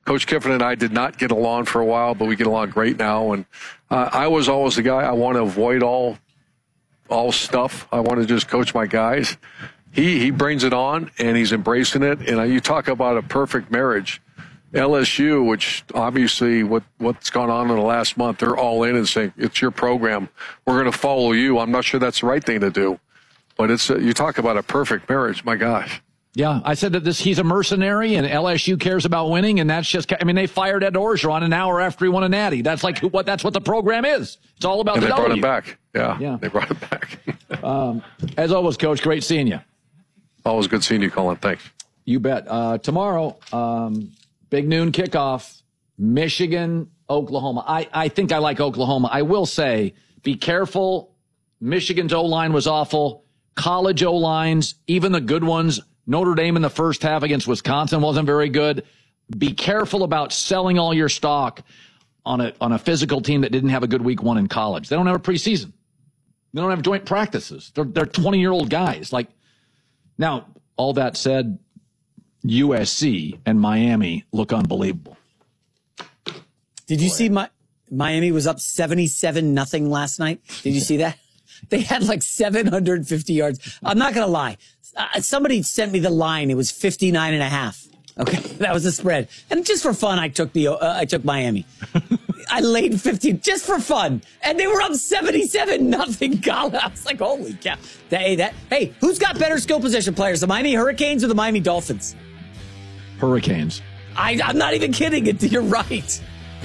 Coach Kiffin and I did not get along for a while, but we get along great now. And I was always the guy, I want to avoid all stuff. I want to just coach my guys. He brings it on, and he's embracing it. And you talk about a perfect marriage. LSU, which obviously what's gone on in the last month, they're all in and saying, it's your program. We're going to follow you. I'm not sure that's the right thing to do. But you talk about a perfect marriage. My gosh. Yeah, I said that he's a mercenary, and LSU cares about winning, and that's just, they fired Ed Orgeron an hour after he won a natty. That's that's what the program is. It's all about the W. And they brought him back. Yeah, they brought him back. As always, Coach, great seeing you. Always good seeing you, Colin. Thanks. You bet. Tomorrow, big noon kickoff, Michigan, Oklahoma. I think I like Oklahoma. I will say, be careful. Michigan's O-line was awful. College O-lines, even the good ones, Notre Dame in the first half against Wisconsin wasn't very good. Be careful about selling all your stock on a physical team that didn't have a good week one in college. They don't have a preseason. They don't have joint practices. They're 20-year-old guys. Now, all that said, USC and Miami look unbelievable. Did you see Miami was up 77-0 last night? Did you see that? They had 750 yards. I'm not going to lie. Somebody sent me the line. It was 59.5. Okay, that was the spread. And just for fun, I took Miami. I laid 50 just for fun, and they were up 77-0. Colin, I was like, holy cow! Hey, who's got better skill position players, the Miami Hurricanes or the Miami Dolphins? Hurricanes. I'm not even kidding. You're right.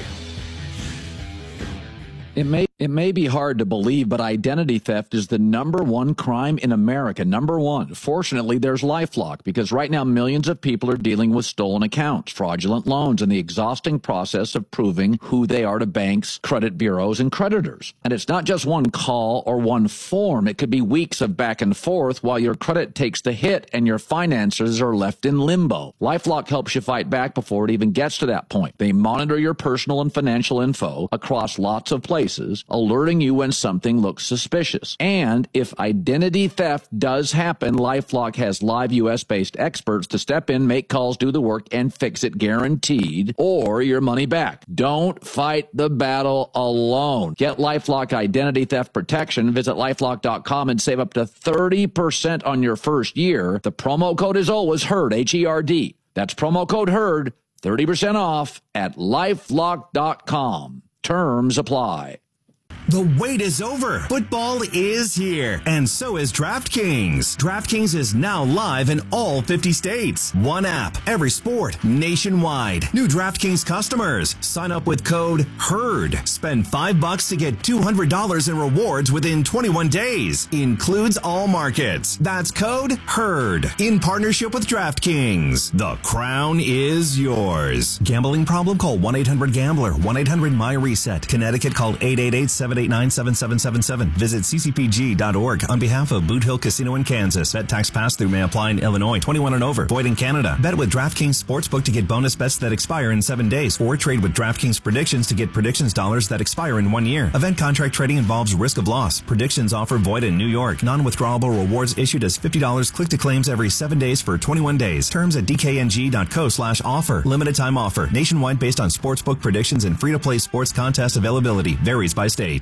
It may be hard to believe, but identity theft is the #1 crime in America. #1. Fortunately, there's LifeLock, because right now millions of people are dealing with stolen accounts, fraudulent loans, and the exhausting process of proving who they are to banks, credit bureaus, and creditors. And it's not just one call or one form. It could be weeks of back and forth while your credit takes the hit and your finances are left in limbo. LifeLock helps you fight back before it even gets to that point. They monitor your personal and financial info across lots of places, alerting you when something looks suspicious. And if identity theft does happen, LifeLock has live U.S.-based experts to step in, make calls, do the work, and fix it guaranteed, or your money back. Don't fight the battle alone. Get LifeLock identity theft protection. Visit LifeLock.com and save up to 30% on your first year. The promo code is always HERD, H-E-R-D. That's promo code HERD, 30% off at LifeLock.com. Terms apply. The wait is over. Football is here, and so is DraftKings. DraftKings is now live in all 50 states. One app, every sport, nationwide. New DraftKings customers, sign up with code HERD. Spend $5 to get $200 in rewards within 21 days. Includes all markets. That's code HERD. In partnership with DraftKings. The crown is yours. Gambling problem? Call 1-800-GAMBLER. 1-800-MY-RESET. Connecticut, call 888-789-7777. Visit ccpg.org on behalf of Boot Hill Casino in Kansas. Bet tax pass-through may apply in Illinois. 21 and over. Void in Canada. Bet with DraftKings Sportsbook to get bonus bets that expire in 7 days. Or trade with DraftKings Predictions to get predictions dollars that expire in 1 year. Event contract trading involves risk of loss. Predictions offer void in New York. Non-withdrawable rewards issued as $50 click to claims every 7 days for 21 days. Terms at dkng.co/offer. Limited time offer. Nationwide based on sportsbook predictions and free-to-play sports contest availability. Varies by state.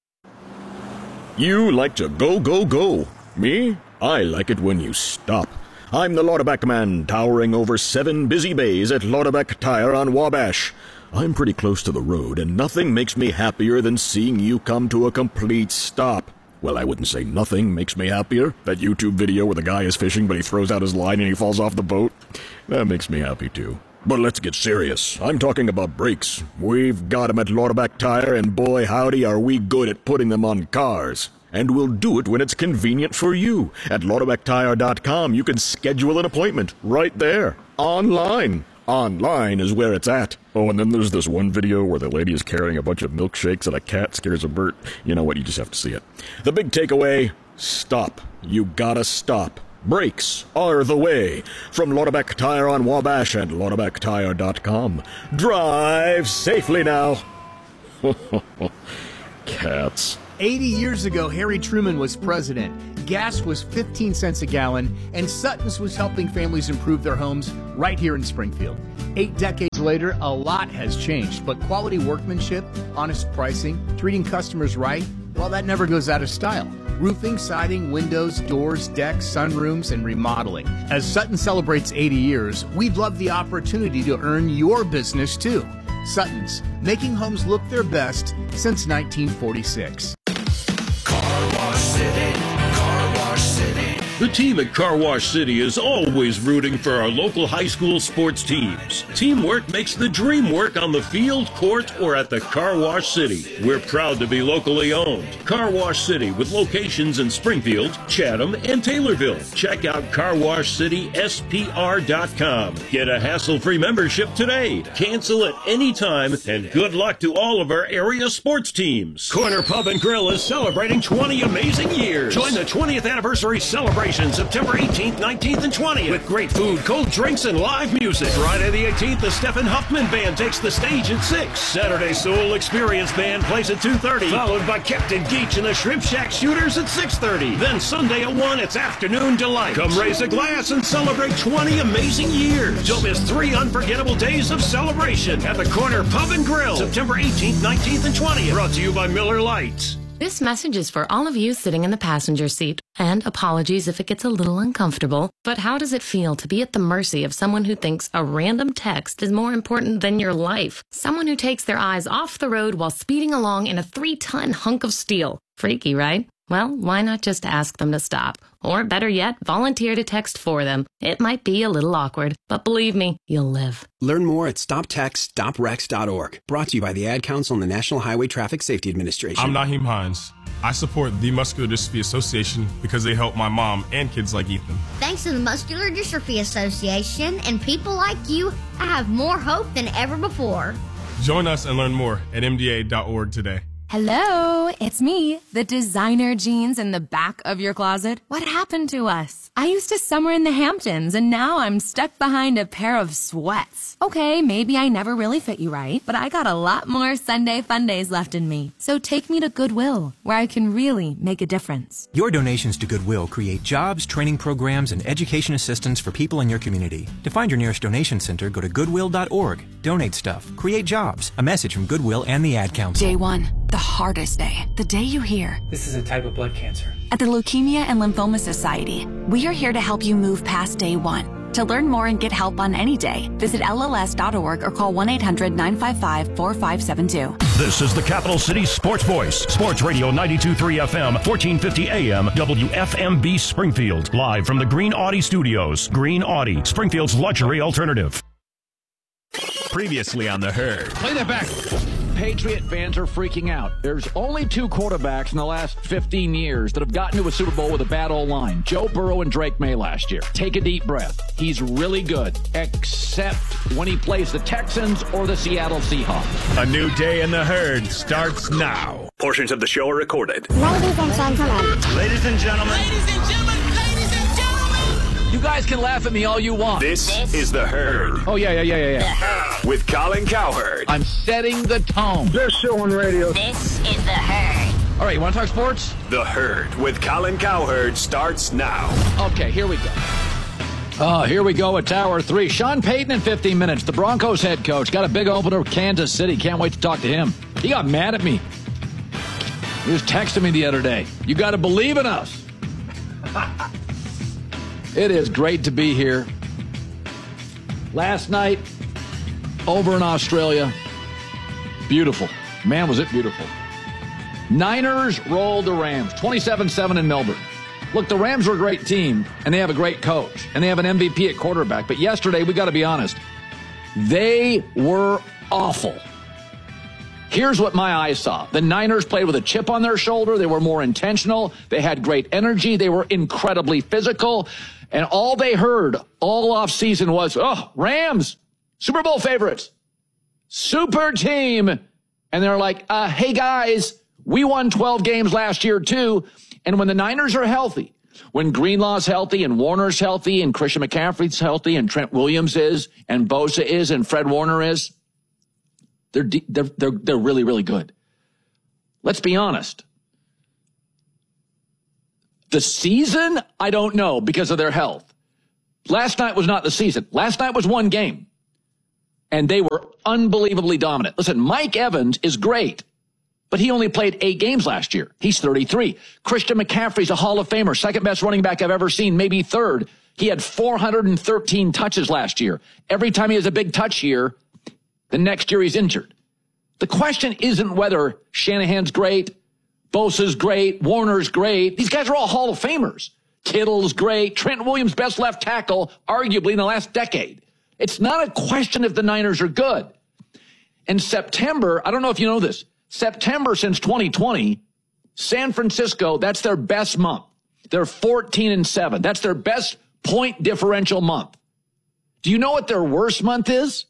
You like to go, go, go. Me? I like it when you stop. I'm the Lauterbach man, towering over 7 busy bays at Lauterbach Tire on Wabash. I'm pretty close to the road, and nothing makes me happier than seeing you come to a complete stop. Well, I wouldn't say nothing makes me happier. That YouTube video where the guy is fishing, but he throws out his line and he falls off the boat. That makes me happy, too. But let's get serious. I'm talking about brakes. We've got them at Lauterbach Tire, and boy howdy are we good at putting them on cars. And we'll do it when it's convenient for you. At LauterbachTire.com, you can schedule an appointment right there, online. Online is where it's at. Oh, and then there's this one video where the lady is carrying a bunch of milkshakes and a cat scares a bird. You know what? You just have to see it. The big takeaway, stop. You gotta stop. Brakes are the way. From Lauterbach Tire on Wabash and LauterbachTire.com. Drive safely now. Cats. 80 years ago, Harry Truman was president. Gas was 15 cents a gallon, and Sutton's was helping families improve their homes right here in Springfield. 8 decades later, a lot has changed, but quality workmanship, honest pricing, treating customers right, well, that never goes out of style. Roofing, siding, windows, doors, decks, sunrooms, and remodeling. As Sutton celebrates 80 years, we'd love the opportunity to earn your business too. Sutton's, making homes look their best since 1946. Car Wash City, Car Wash City. The team at Car Wash City is always rooting for our local high school sports teams. Teamwork makes the dream work on the field, court, or at the Car Wash City. We're proud to be locally owned. Car Wash City with locations in Springfield, Chatham, and Taylorville. Check out carwashcityspr.com. Get a hassle-free membership today. Cancel at any time, and good luck to all of our area sports teams. Corner Pub and Grill is celebrating 20 amazing years. Join the 20th anniversary celebration September 18th, 19th, and 20th with great food, cold drinks, and live music. Friday the 18th, the Stephen Huffman Band takes the stage at 6. Saturday, Soul Experience Band plays at 2:30, followed by Captain Geach and the Shrimp Shack Shooters at 6:30. Then Sunday at 1, it's Afternoon Delight. Come raise a glass and celebrate 20 amazing years. Don't miss 3 unforgettable days of celebration at the Corner Pub and Grill, September 18th, 19th, and 20th. Brought to you by Miller Lite. This message is for all of you sitting in the passenger seat. And apologies if it gets a little uncomfortable. But how does it feel to be at the mercy of someone who thinks a random text is more important than your life? Someone who takes their eyes off the road while speeding along in a 3-ton hunk of steel. Freaky, right? Well, why not just ask them to stop? Or better yet, volunteer to text for them. It might be a little awkward, but believe me, you'll live. Learn more at StopTextStopWrecks.org. Brought to you by the Ad Council and the National Highway Traffic Safety Administration. I'm Naheem Hines. I support the Muscular Dystrophy Association because they help my mom and kids like Ethan. Thanks to the Muscular Dystrophy Association and people like you, I have more hope than ever before. Join us and learn more at MDA.org today. Hello, it's me, the designer jeans in the back of your closet. What happened to us? I used to summer in the Hamptons, and now I'm stuck behind a pair of sweats. Okay, maybe I never really fit you right, but I got a lot more Sunday fun days left in me. So take me to Goodwill, where I can really make a difference. Your donations to Goodwill create jobs, training programs, and education assistance for people in your community. To find your nearest donation center, go to goodwill.org. Donate stuff. Create jobs. A message from Goodwill and the Ad Council. Day 1. The hardest day. The day you hear, "This is a type of blood cancer." At the Leukemia and Lymphoma Society, we are here to help you move past day 1. To learn more and get help on any day, visit LLS.org or call 1-800-955-4572. This is the Capital City Sports Voice. Sports Radio 92.3 FM, 1450 AM, WFMB Springfield. Live from the Green Audi Studios. Green Audi, Springfield's luxury alternative. Previously on The Herd. Play that back. Patriot fans are freaking out. There's only 2 quarterbacks in the last 15 years that have gotten to a Super Bowl with a bad O-line. Joe Burrow and Drake May last year. Take a deep breath. He's really good, except when he plays the Texans or the Seattle Seahawks. A new day in The Herd starts now. Portions of the show are recorded. Ladies and gentlemen. Ladies and gentlemen. Ladies and gentlemen. Ladies and gentlemen. You guys can laugh at me all you want. This is The Herd. Oh, yeah. With Colin Cowherd. I'm setting the tone. Best show on radio. This is The Herd. All right, you want to talk sports? The Herd with Colin Cowherd starts now. Okay, here we go. Here we go at Hour 3. Sean Payton in 15 minutes. The Broncos head coach got a big opener with Kansas City. Can't wait to talk to him. He got mad at me. He was texting me the other day. You got to believe in us. It is great to be here. Last night, over in Australia, beautiful. Man, was it beautiful. Niners rolled the Rams, 27-7 in Melbourne. Look, the Rams are a great team, and they have a great coach, and they have an MVP at quarterback. But yesterday, we got to be honest, they were awful. Here's what my eyes saw. The Niners played with a chip on their shoulder. They were more intentional. They had great energy. They were incredibly physical. And all they heard all offseason was, oh, Rams, Super Bowl favorites, super team. And they're like, hey, guys, we won 12 games last year, too. And when the Niners are healthy, when Greenlaw's healthy and Warner's healthy and Christian McCaffrey's healthy and Trent Williams is and Bosa is and Fred Warner is, they're really, really good. Let's be honest. The season, I don't know because of their health. Last night was not the season. Last night was one game. and they were unbelievably dominant. Listen, Mike Evans is great, but he only played 8 games last year. He's 33. Christian McCaffrey's a Hall of Famer, second best running back I've ever seen, maybe third. He had 413 touches last year. Every time he has a big touch year, the next year he's injured. The question isn't whether Shanahan's great, Bosa's great, Warner's great. These guys are all Hall of Famers. Kittle's great. Trent Williams, best left tackle, arguably in the last decade. It's not a question if the Niners are good. In September, I don't know if you know this, September since 2020, San Francisco, that's their best month. They're 14-7. That's their best point differential month. Do you know what their worst month is?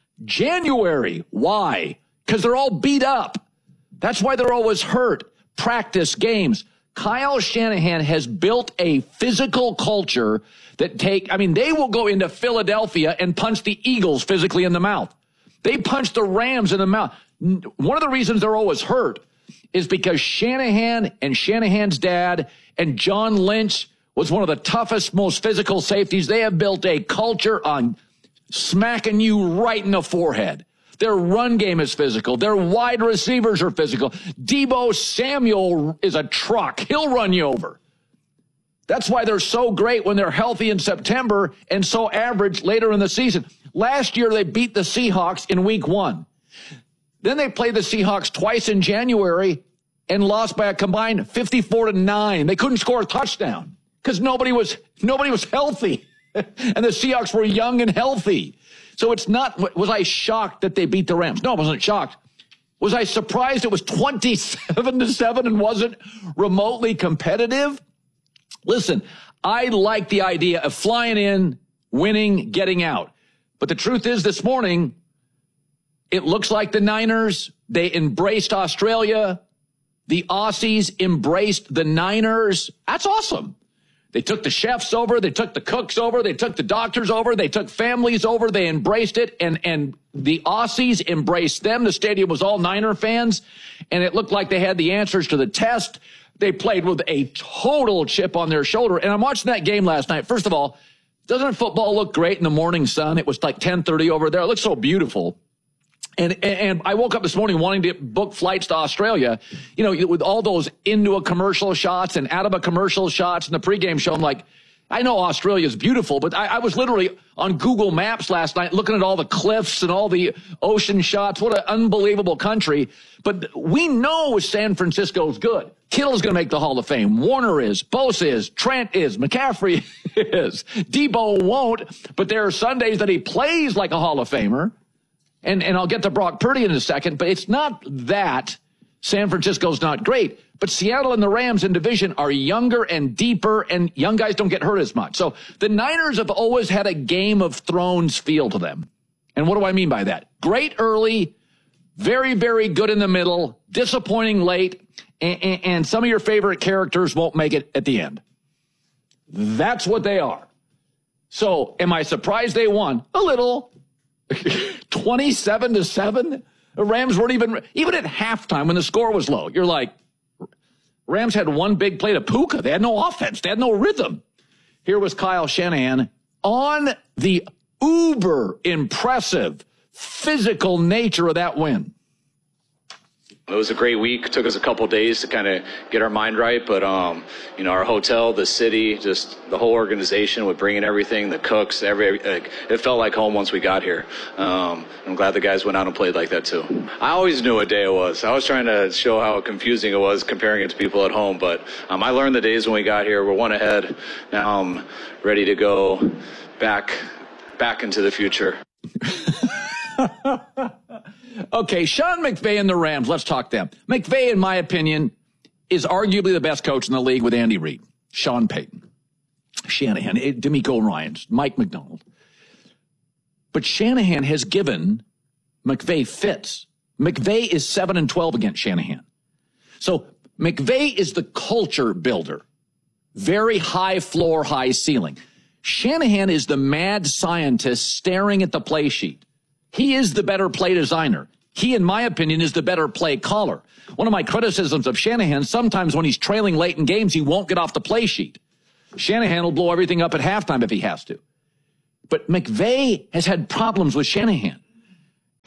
January. Why? Because they're all beat up. That's why they're always hurt. Practice games. Kyle Shanahan has built a physical culture that they will go into Philadelphia and punch the Eagles physically in the mouth. They punch the Rams in the mouth. One of the reasons they're always hurt is because Shanahan and Shanahan's dad and John Lynch was one of the toughest, most physical safeties. They have built a culture on smacking you right in the forehead. Their run game is physical. Their wide receivers are physical. Deebo Samuel is a truck. He'll run you over. That's why they're so great when they're healthy in September and so average later in the season. Last year, they beat the Seahawks in week 1. Then they played the Seahawks twice in January and lost by a combined 54-9. They couldn't score a touchdown because nobody was healthy. And the Seahawks were young and healthy. So it's not, was I shocked that they beat the Rams? No, I wasn't shocked. Was I surprised it was 27-7 and wasn't remotely competitive? Listen, I like the idea of flying in, winning, getting out. But the truth is this morning, it looks like the Niners, they embraced Australia. The Aussies embraced the Niners. That's awesome. They took the chefs over. They took the cooks over. They took the doctors over. They took families over. They embraced it. And the Aussies embraced them. The stadium was all Niner fans. And it looked like they had the answers to the test. They played with a total chip on their shoulder. And I'm watching that game last night. First of all, doesn't football look great in the morning sun? It was like 10:30 over there. It looks so beautiful. And I woke up this morning wanting to book flights to Australia, you know, with all those into a commercial shots and out of a commercial shots and the pregame show. I'm like, I know Australia is beautiful, but I was literally on Google Maps last night looking at all the cliffs and all the ocean shots. What an unbelievable country. But we know San Francisco's good. Kittle's going to make the Hall of Fame. Warner is. Bosa is. Trent is. McCaffrey is. Deebo won't, but there are Sundays that he plays like a Hall of Famer. And I'll get to Brock Purdy in a second, but it's not that San Francisco's not great. But Seattle and the Rams in division are younger and deeper, and young guys don't get hurt as much. So the Niners have always had a Game of Thrones feel to them. And what do I mean by that? Great early, very, very good in the middle, disappointing late, and some of your favorite characters won't make it at the end. That's what they are. So am I surprised they won? A little. 27-7. The Rams weren't even at halftime when the score was low. You're like, Rams had one big play to Puka. They had no offense. They had no rhythm. Here was Kyle Shanahan on the uber impressive physical nature of that win. It was a great week. It took us a couple of days to kind of get our mind right, but you know, our hotel, the city, just the whole organization with bringing everything, the cooks, it felt like home once we got here. I'm glad the guys went out and played like that too. I always knew what day it was. I was trying to show how confusing it was comparing it to people at home, but I learned the days when we got here. We're one ahead. Now I'm ready to go back into the future. Okay, Sean McVay and the Rams, let's talk them. McVay, in my opinion, is arguably the best coach in the league with Andy Reid, Sean Payton, Shanahan, DeMeco Ryans, Mike McDonald. But Shanahan has given McVay fits. McVay is 7-12 against Shanahan. So McVay is the culture builder. Very high floor, high ceiling. Shanahan is the mad scientist staring at the play sheet. He is the better play designer. He, in my opinion, is the better play caller. One of my criticisms of Shanahan, sometimes when he's trailing late in games, he won't get off the play sheet. Shanahan will blow everything up at halftime if he has to. But McVay has had problems with Shanahan.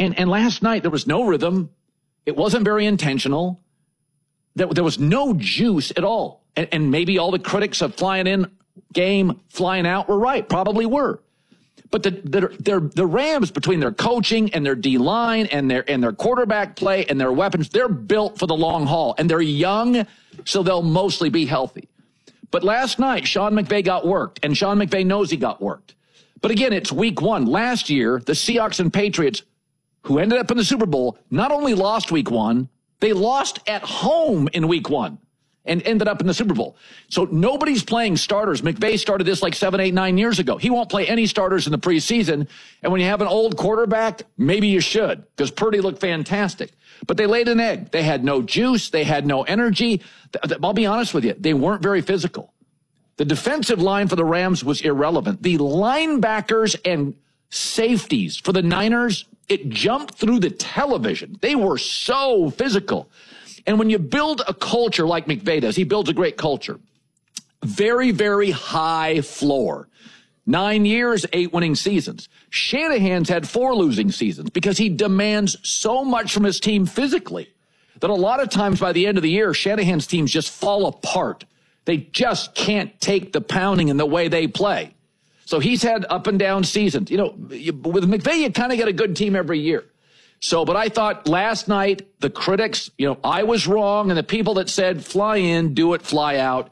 And last night, there was no rhythm. It wasn't very intentional. There was no juice at all. And maybe all the critics of flying in game, flying out were right. Probably were. But the Rams, between their coaching and their D-line and their quarterback play and their weapons, they're built for the long haul. And they're young, so they'll mostly be healthy. But last night, Sean McVay got worked, and Sean McVay knows he got worked. But again, it's week one. Last year, the Seahawks and Patriots, who ended up in the Super Bowl, not only lost week one, they lost at home in week one and ended up in the Super Bowl. So nobody's playing starters. McVay started this like 7, 8, 9 years ago. He won't play any starters in the preseason. And when you have an old quarterback, maybe you should, because Purdy looked fantastic. But they laid an egg. They had no juice. They had no energy. I'll be honest with you. They weren't very physical. The defensive line for the Rams was irrelevant. The linebackers and safeties for the Niners, it jumped through the television. They were so physical. And when you build a culture like McVay does, he builds a great culture. Very, very high floor. 9 years, 8 winning seasons. Shanahan's had 4 losing seasons because he demands so much from his team physically that a lot of times by the end of the year, Shanahan's teams just fall apart. They just can't take the pounding in the way they play. So he's had up and down seasons. You know, with McVay, you kind of get a good team every year. So, but I thought last night, the critics, you know, I was wrong. And the people that said, fly in, do it, fly out,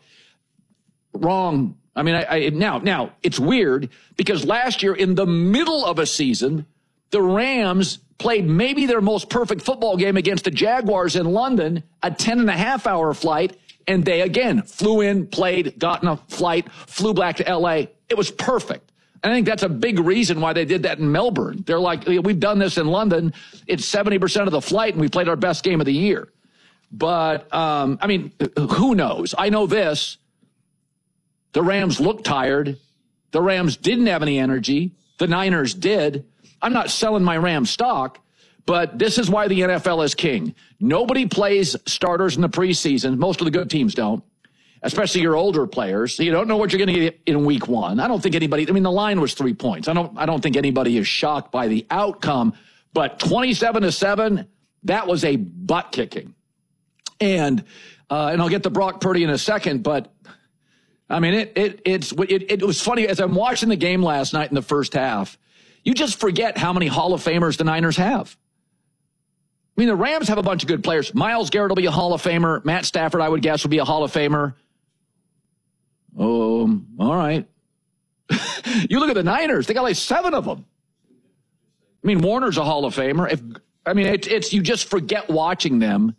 wrong. I mean, now it's weird because last year in the middle of a season, the Rams played maybe their most perfect football game against the Jaguars in London, a 10.5-hour flight. And they, again, flew in, played, got in a flight, flew back to L.A. It was perfect. And I think that's a big reason why they did that in Melbourne. They're like, we've done this in London. It's 70% of the flight, and we played our best game of the year. But, I mean, who knows? I know this. The Rams looked tired. The Rams didn't have any energy. The Niners did. I'm not selling my Rams stock. But this is why the NFL is king. Nobody plays starters in the preseason. Most of the good teams don't, especially your older players. So you don't know what you're going to get in week one. I don't think anybody, I mean, the line was 3 points. I don't think anybody is shocked by the outcome, but 27-7, that was a butt kicking. And I'll get to Brock Purdy in a second, but I mean, it was funny as I'm watching the game last night in the first half, you just forget how many Hall of Famers the Niners have. I mean, the Rams have a bunch of good players. Myles Garrett will be a Hall of Famer. Matt Stafford, I would guess, will be a Hall of Famer. All right. You look at the Niners, they got like 7 of them. I mean, Warner's a Hall of Famer. It's you just forget watching them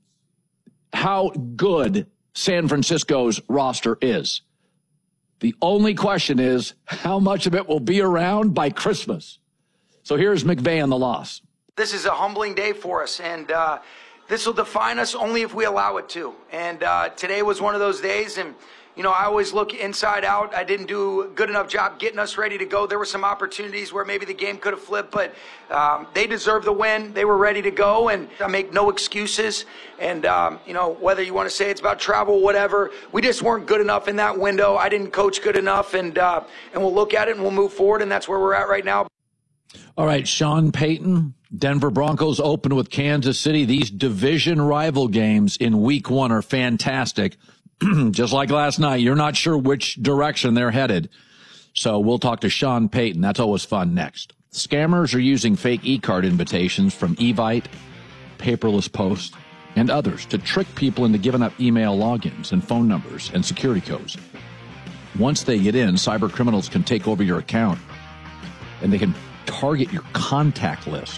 how good San Francisco's roster is. The only question is how much of it will be around by Christmas. So here's McVay on the loss. This is a humbling day for us, and this will define us only if we allow it to. And today was one of those days, and, you know, I always look inside out. I didn't do a good enough job getting us ready to go. There were some opportunities where maybe the game could have flipped, but they deserved the win. They were ready to go, and I make no excuses. And, you know, whether you want to say it's about travel, whatever, we just weren't good enough in that window. I didn't coach good enough, and we'll look at it and we'll move forward, and that's where we're at right now. All right, Sean Payton, Denver Broncos open with Kansas City. These division rival games in week one are fantastic. Just like last night, you're not sure which direction they're headed. So we'll talk to Sean Payton. That's always fun next. Scammers are using fake e-card invitations from Evite, Paperless Post, and others to trick people into giving up email logins and phone numbers and security codes. Once they get in, cyber criminals can take over your account and they can target your contact list.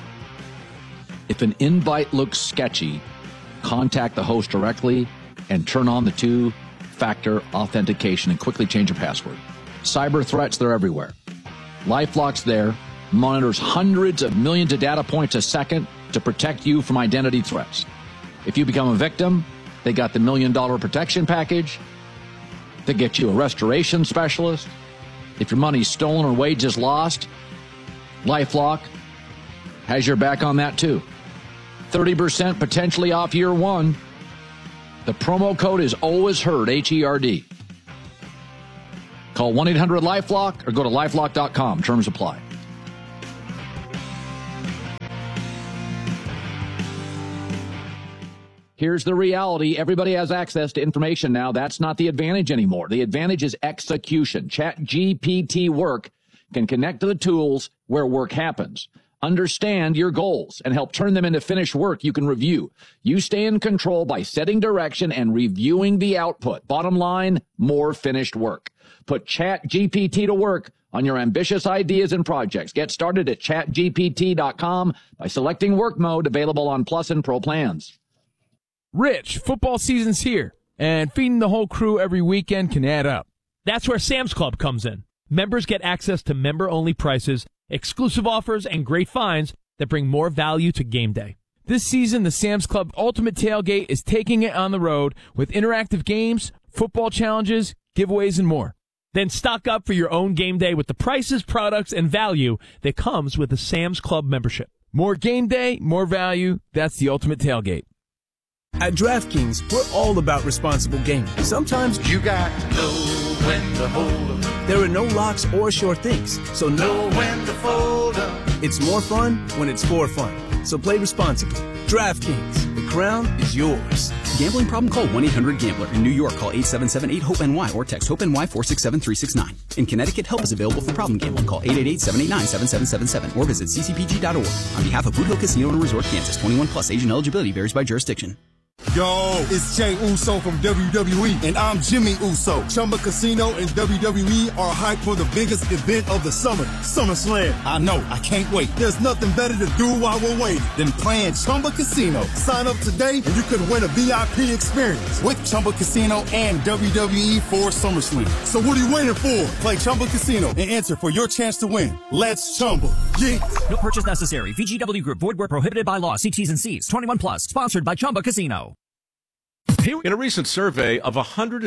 If an invite looks sketchy, contact the host directly and turn on the 2-factor authentication and quickly change your password. Cyber threats, they're everywhere. LifeLock's there, monitors hundreds of millions of data points a second to protect you from identity threats. If you become a victim, they got the $1 million protection package. They get you a restoration specialist. If your money's stolen or wages lost, LifeLock has your back on that too. 30% potentially off year one. The promo code is always heard, H-E-R-D. Call 1-800-LifeLock or go to LifeLock.com. Terms apply. Here's the reality. Everybody has access to information now. That's not the advantage anymore. The advantage is execution. ChatGPT Work can connect to the tools where work happens. Understand your goals and help turn them into finished work you can review. You stay in control by setting direction and reviewing the output. Bottom line, more finished work. Put ChatGPT to work on your ambitious ideas and projects. Get started at chatgpt.com by selecting work mode, available on Plus and Pro plans. Rich, football season's here, and feeding the whole crew every weekend can add up. That's where Sam's Club comes in. Members get access to member-only prices, exclusive offers, and great finds that bring more value to game day. This season, the Sam's Club Ultimate Tailgate is taking it on the road with interactive games, football challenges, giveaways, and more. Then stock up for your own game day with the prices, products, and value that comes with a Sam's Club membership. More game day, more value. That's the Ultimate Tailgate. At DraftKings, we're all about responsible gaming. Sometimes you got to know when to hold 'em. There are no locks or sure things, so know when to fold 'em. It's more fun when it's for fun. So play responsibly. DraftKings, the crown is yours. Gambling problem? Call 1-800-GAMBLER. In New York, call 877-8-HOPE-NY or text HOPE-NY 467-369. In Connecticut, help is available for problem gambling. Call 888-789-7777 or visit ccpg.org. On behalf of Boot Hill Casino and Resort, Kansas, 21 plus. Age and eligibility varies by jurisdiction. Yo, it's Jey Uso from WWE, and I'm Jimmy Uso. Chumba Casino and WWE are hyped for the biggest event of the summer, SummerSlam. I know, I can't wait. There's nothing better to do while we're waiting than playing Chumba Casino. Sign up today and you could win a VIP experience with Chumba Casino and WWE for SummerSlam. So what are you waiting for? Play Chumba Casino and enter for your chance to win. Let's Chumba. Yeah. No purchase necessary. VGW Group. Void where prohibited by law. See T's and C's. 21 plus. Sponsored by Chumba Casino. In a recent survey of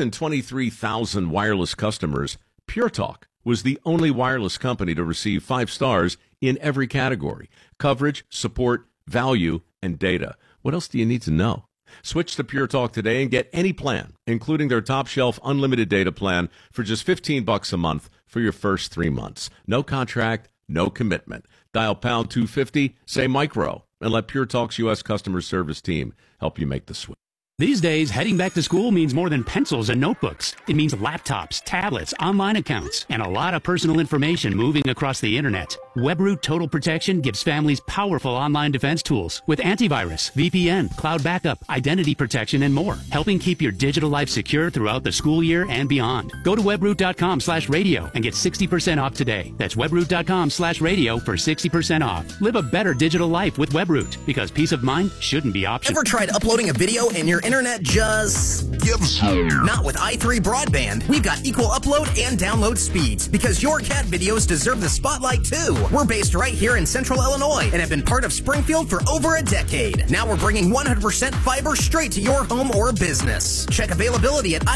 123,000 wireless customers, Pure Talk was the only wireless company to receive 5 stars in every category: coverage, support, value, and data. What else do you need to know? Switch to Pure Talk today and get any plan, including their top shelf unlimited data plan, for just $15 a month for your first 3 months. No contract, no commitment. Dial pound 250, say micro, and let Pure Talk's U.S. customer service team help you make the switch. These days, heading back to school means more than pencils and notebooks. It means laptops, tablets, online accounts, and a lot of personal information moving across the internet. WebRoot Total Protection gives families powerful online defense tools with antivirus, VPN, cloud backup, identity protection, and more, helping keep your digital life secure throughout the school year and beyond. Go to webroot.com/radio and get 60% off today. That's webroot.com/radio for 60% off. Live a better digital life with WebRoot, because peace of mind shouldn't be optional. Ever tried uploading a video and your internet just gives you? Not with i3 Broadband. We've got equal upload and download speeds, because your cat videos deserve the spotlight too. We're based right here in Central Illinois and have been part of Springfield for over a decade. Now we're bringing 100% fiber straight to your home or business. Check availability at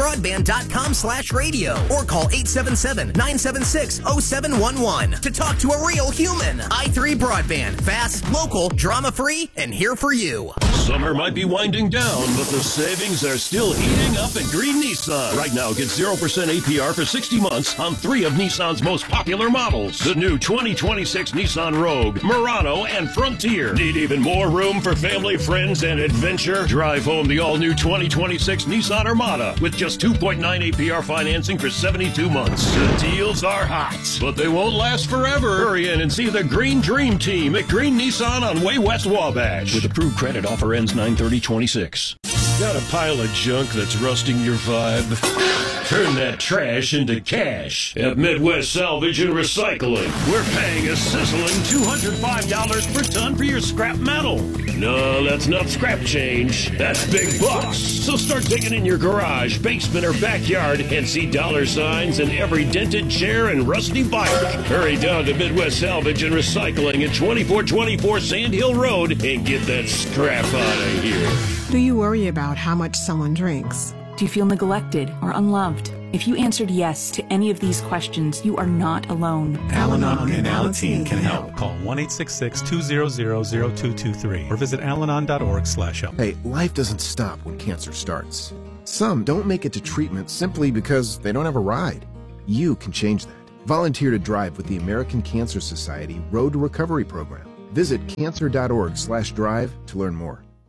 i3broadband.com/radio or call 877-976-0711 to talk to a real human. i3 Broadband. Fast, local, drama-free, and here for you. Summer might be winding down, but the savings are still heating up at Green Nissan. Right now, get 0% APR for 60 months on 3 of Nissan's most popular models. The new 2026 Nissan Rogue, Murano, and Frontier. Need even more room for family, friends, and adventure? Drive home the all-new 2026 Nissan Armada with just 2.9 APR financing for 72 months. The deals are hot, but they won't last forever. Hurry in and see the Green Dream Team at Green Nissan on Way West Wabash. With approved credit, offer ends 9/30/26. Got a pile of junk that's rusting your vibe? Turn that trash into cash at Midwest Salvage and Recycling. We're paying a sizzling $205 per ton for your scrap metal. No, that's not scrap change. That's big bucks. So start digging in your garage, basement, or backyard and see dollar signs in every dented chair and rusty bike. Hurry down to Midwest Salvage and Recycling at 2424 Sand Hill Road and get that scrap out of here. Do you worry about how much someone drinks? Do you feel neglected or unloved? If you answered yes to any of these questions, you are not alone. Al-Anon and Alateen can help. Call 1-866-200-0223 or visit alanon.org/help. Hey, life doesn't stop when cancer starts. Some don't make it to treatment simply because they don't have a ride. You can change that. Volunteer to drive with the American Cancer Society Road to Recovery program. Visit cancer.org/drive to learn more.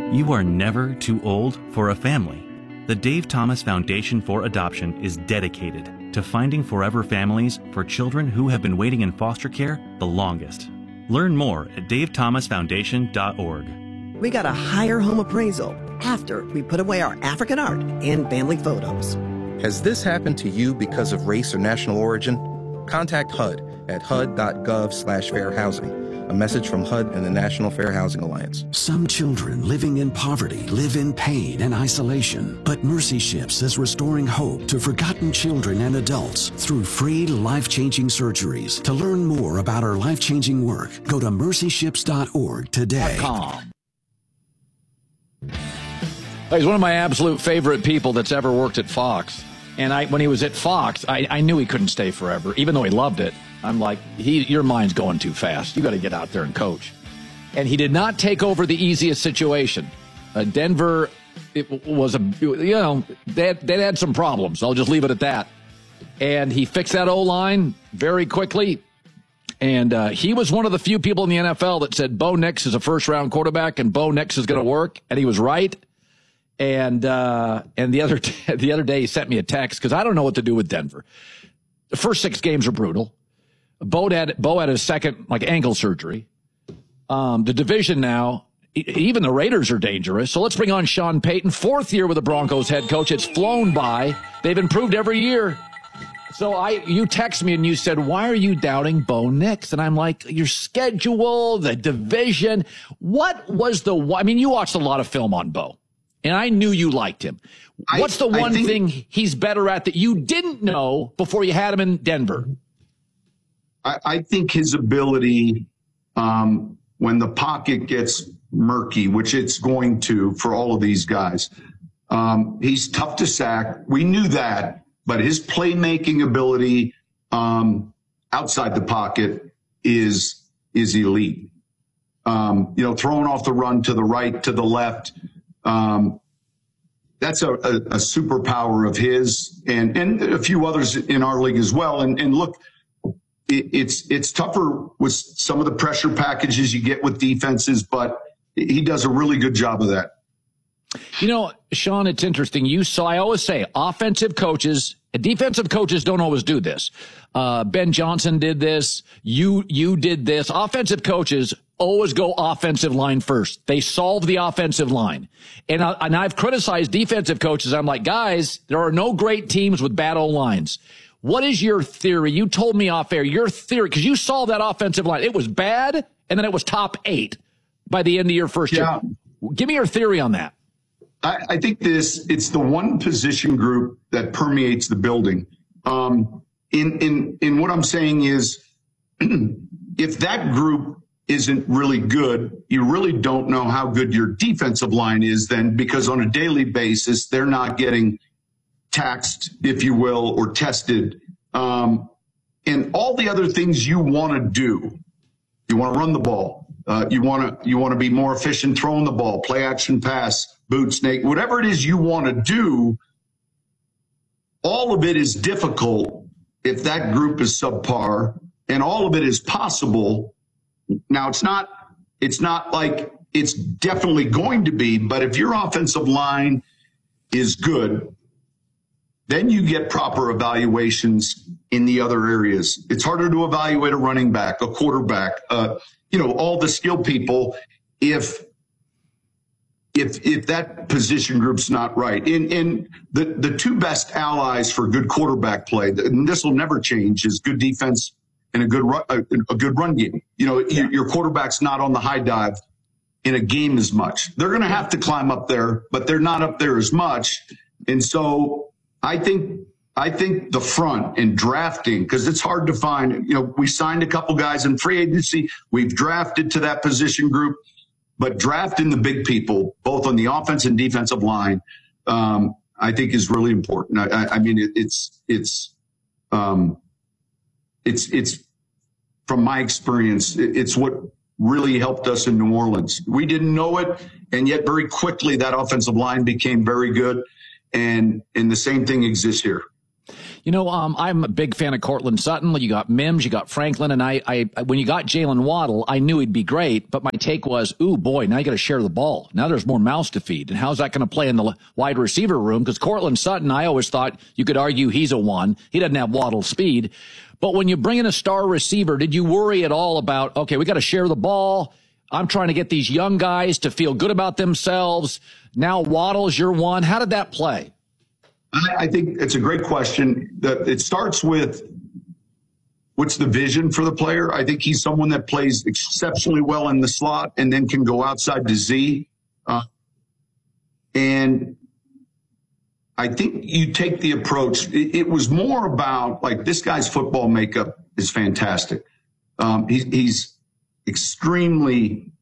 You are never too old for a family. The Dave Thomas Foundation for Adoption is dedicated to finding forever families for children who have been waiting in foster care the longest. Learn more at davethomasfoundation.org. We got a higher home appraisal after we put away our African art and family photos. Has this happened to you because of race or national origin? Contact HUD at hud.gov/fairhousing. A message from HUD and the National Fair Housing Alliance. Some children living in poverty live in pain and isolation, but Mercy Ships is restoring hope to forgotten children and adults through free life-changing surgeries. To learn more about our life-changing work, go to mercyships.org today. He's one of my absolute favorite people that's ever worked at Fox. And when he was at Fox, I knew he couldn't stay forever, even though he loved it. I'm like, your mind's going too fast. You got to get out there and coach. And he did not take over the easiest situation. Denver, it was they had some problems. I'll just leave it at that. And he fixed that O-line very quickly. And he was one of the few people in the NFL that said Bo Nix is a first-round quarterback and Bo Nix is going to work. And he was right. And the other day he sent me a text because I don't know what to do with Denver. The first 6 games are brutal. Bo had a second ankle surgery. The division now, even the Raiders are dangerous. So let's bring on Sean Payton, 4th year with the Broncos head coach. It's flown by. They've improved every year. So you text me and you said, why are you doubting Bo Nix? And I'm like, your schedule, the division. What was you watched a lot of film on Bo. And I knew you liked him. What's the one thing he's better at that you didn't know before you had him in Denver? I think his ability, when the pocket gets murky, which it's going to for all of these guys, he's tough to sack. We knew that, but his playmaking ability outside the pocket is elite. Throwing off the run to the right, to the left, that's a superpower of his and a few others in our league as well. And look, it's tougher with some of the pressure packages you get with defenses, but he does a really good job of that. Sean, it's interesting. I always say offensive coaches, defensive coaches don't always do this. Ben Johnson did this. You did this. Offensive coaches always go offensive line first. They solve the offensive line. And I've criticized defensive coaches. I'm like, guys, there are no great teams with bad O-lines. What is your theory? You told me off air, your theory, because you saw that offensive line. It was bad, and then it was top 8 by the end of your first year. Give me your theory on that. I think it's the one position group that permeates the building. In what I'm saying is, if that group isn't really good, you really don't know how good your defensive line is then, because on a daily basis, they're not getting taxed, if you will, or tested. And all the other things you want to do. You want to run the ball. You want to be more efficient throwing the ball, play action pass, boot snake, whatever it is you want to do. All of it is difficult if that group is subpar, and all of it is possible. Now, it's not like it's definitely going to be, but if your offensive line is good, then you get proper evaluations in the other areas. It's harder to evaluate a running back, a quarterback, all the skilled people if that position group's not right. And the 2 best allies for good quarterback play, and this will never change, is good defense and a good run game. Your quarterback's not on the high dive in a game as much. They're going to have to climb up there, but they're not up there as much. And so I think the front and drafting, because it's hard to find, we signed a couple guys in free agency. We've drafted to that position group, but drafting the big people, both on the offense and defensive line, I think is really important. It's from my experience, it's what really helped us in New Orleans. We didn't know it, and yet very quickly that offensive line became very good, and the same thing exists here. You know, I'm a big fan of Cortland Sutton. You got Mims, you got Franklin, and I when you got Jalen Waddle, I knew he'd be great, but my take was, ooh, boy, now you got to share the ball. Now there's more mouths to feed. And how's that going to play in the wide receiver room? Because Cortland Sutton, I always thought you could argue he's a one. He doesn't have Waddle speed. But when you bring in a star receiver, did you worry at all about, okay, we got to share the ball. I'm trying to get these young guys to feel good about themselves. Now Waddle's your one. How did that play? I think it's a great question. It starts with what's the vision for the player. I think he's someone that plays exceptionally well in the slot and then can go outside to Z. And I think you take the approach. It was more about, like, this guy's football makeup is fantastic. He's extremely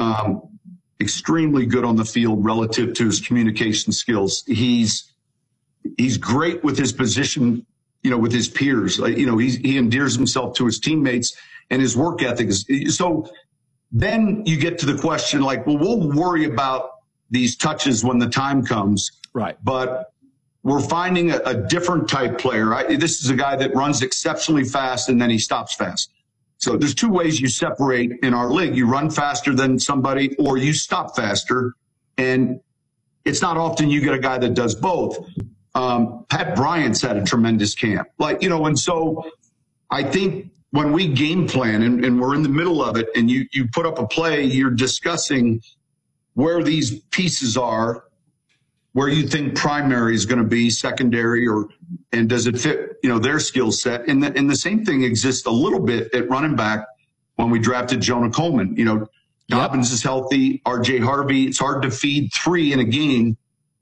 good on the field relative to his communication skills. He's great with his position, with his peers. He endears himself to his teammates, and his work ethic is. So then you get to the question, like, well, we'll worry about these touches when the time comes. Right. But we're finding a different type player. This is a guy that runs exceptionally fast, and then he stops fast. So there's two ways you separate in our league. You run faster than somebody, or you stop faster. And it's not often you get a guy that does both. Pat Bryant's had a tremendous camp. And so I think when we game plan and we're in the middle of it and you put up a play, you're discussing where these pieces are, where you think primary is going to be, secondary, and does it fit, their skill set. And the same thing exists a little bit at running back when we drafted Jonah Coleman. Dobbins is healthy, RJ Harvey. It's hard to feed three in a game.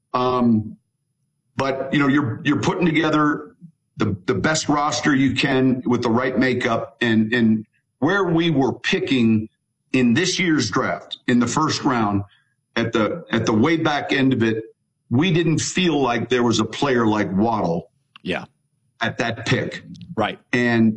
But you're putting together the best roster you can with the right makeup, and where we were picking in this year's draft in the first round at the way back end of it, we didn't feel like there was a player like Waddle. Yeah. At that pick. Right. And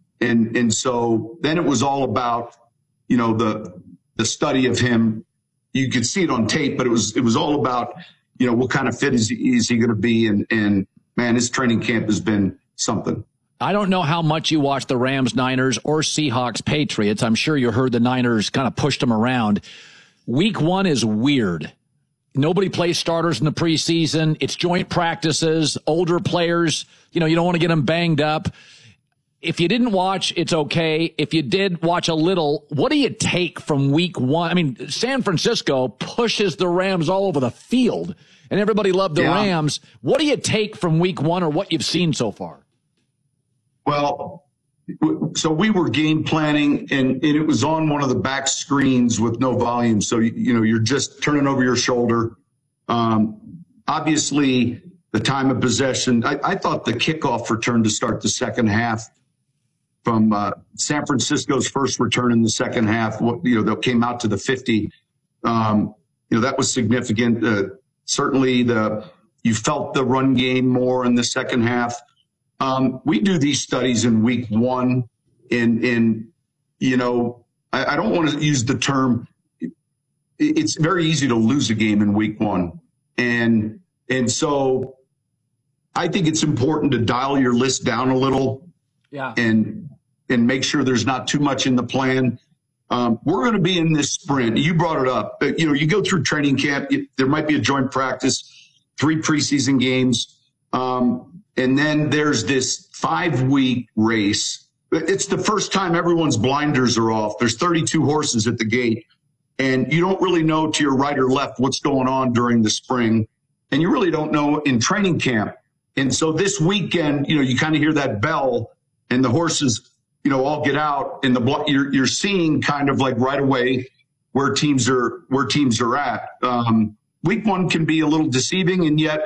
so then it was all about, the study of him. You could see it on tape, but it was all about, what kind of fit is he going to be? And man, his training camp has been something. I don't know how much you watch the Rams, Niners, or Seahawks, Patriots. I'm sure you heard the Niners kind of pushed them around. Week 1 is weird. Nobody plays starters in the preseason. It's joint practices, older players. You don't want to get them banged up. If you didn't watch, it's okay. If you did watch a little, what do you take from week 1? I mean, San Francisco pushes the Rams all over the field, and everybody loved the Rams. What do you take from week 1 or what you've seen so far? Well, so we were game planning, and it was on one of the back screens with no volume. So, you're just turning over your shoulder. Obviously, the time of possession, I thought the kickoff return to start the second half from San Francisco's first return in the second half, that came out to the 50. That was significant. Certainly you felt the run game more in the second half. We do these studies in week 1 and I don't want to use the term. It's very easy to lose a game in week 1. And so I think it's important to dial your list down a little. Yeah. And make sure there's not too much in the plan. We're going to be in this sprint. You brought it up. You go through training camp. There might be a joint practice, 3 preseason games. And then there's this 5-week race. It's the first time everyone's blinders are off. There's 32 horses at the gate, and you don't really know to your right or left what's going on during the spring. And you really don't know in training camp. And so this weekend, you kind of hear that bell and the horses, all get out, and you're seeing kind of like right away where teams are at. Week 1 can be a little deceiving, and yet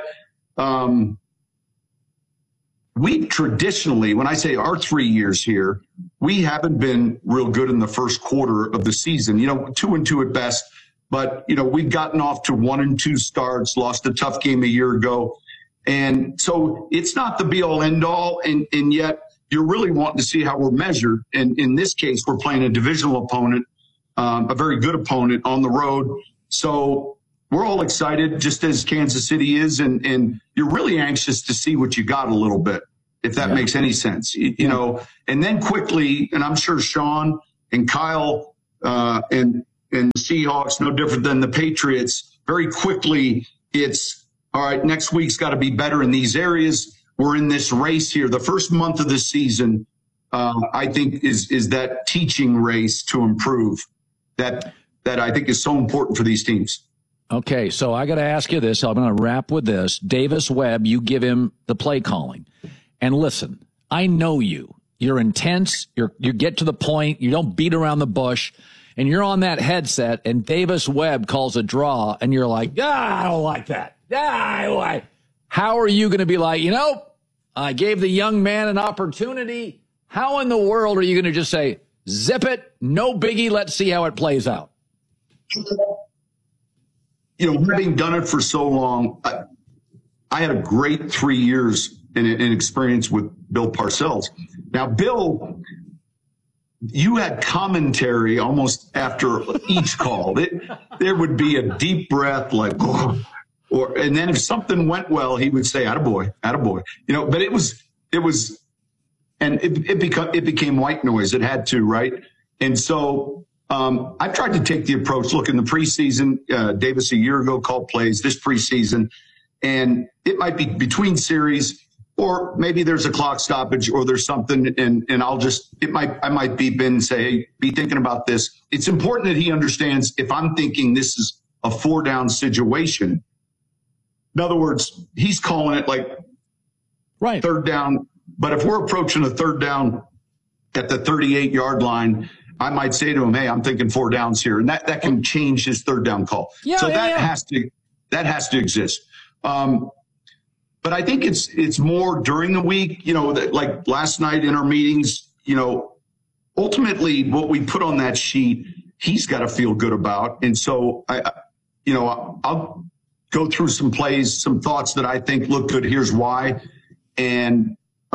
we traditionally, when I say our 3 years here, we haven't been real good in the first quarter of the season. 2-2 at best, but we've gotten off to 1-2 starts, lost a tough game a year ago, and so it's not the be all end all, and yet you're really wanting to see how we're measured. And in this case, we're playing a divisional opponent, a very good opponent on the road. So we're all excited, just as Kansas City is, and you're really anxious to see what you got a little bit. if that makes any sense. You know, and then quickly, and I'm sure Sean and Kyle and the Seahawks, no different than the Patriots, very quickly it's, all right, next week's got to be better in these areas. We're in this race here. The first month of the season, I think, is that teaching race to improve that I think is so important for these teams. Okay, so I got to ask you this. I'm going to wrap with this. Davis Webb, you give him the play calling. And listen, I know you. You're intense. You get to the point. You don't beat around the bush. And you're on that headset, and Davis Webb calls a draw, and you're like, I don't like that. How are you going to be like, I gave the young man an opportunity. How in the world are you going to just say, zip it, no biggie, let's see how it plays out? Having done it for so long, I had a great 3 years in experience with Bill Parcells. Now, Bill, you had commentary almost after each call. There would be a deep breath, like, and then if something went well, he would say, attaboy, attaboy. But it was, and it became white noise. It had to, right? And so I've tried to take the approach, look, in the preseason, Davis a year ago called plays, this preseason, and it might be between series, or maybe there's a clock stoppage, or there's something, and I might beep in and say, hey, be thinking about this. It's important that he understands if I'm thinking this is a 4-down situation. In other words, he's calling it like third down. But if we're approaching a third down at the 38-yard line, I might say to him, hey, I'm thinking 4 downs here. And that can change his third down call. Has to exist. But I think it's more during the week, like last night in our meetings, ultimately what we put on that sheet, he's got to feel good about. And so I'll go through some plays, some thoughts that I think look good. Here's why. And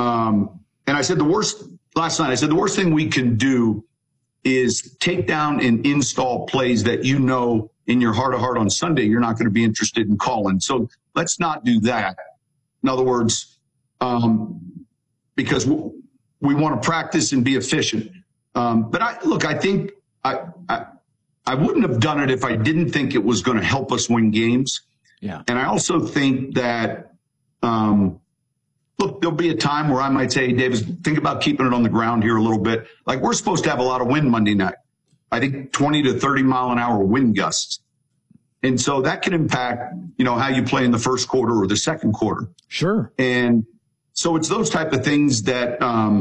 I said last night, the worst thing we can do is take down and install plays that in your heart of heart on Sunday you're not going to be interested in calling. So let's not do that. In other words, because we want to practice and be efficient. But I think I wouldn't have done it if I didn't think it was going to help us win games. Yeah. And I also think that, look, there'll be a time where I might say, hey, Davis, think about keeping it on the ground here a little bit. Like, we're supposed to have a lot of wind Monday night. I think 20 to 30 mile an hour wind gusts. And so that can impact, how you play in the first quarter or the second quarter. Sure. And so it's those type of things that,